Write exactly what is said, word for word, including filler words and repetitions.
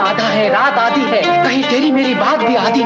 आधा है, रात आधी है, कहीं तेरी मेरी बात भी आधी